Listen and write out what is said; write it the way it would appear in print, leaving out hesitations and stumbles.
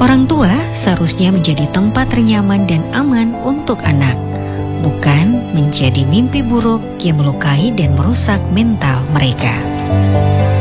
Orang tua seharusnya menjadi tempat ternyaman dan aman untuk anak, bukan menjadi mimpi buruk yang melukai dan merusak mental mereka.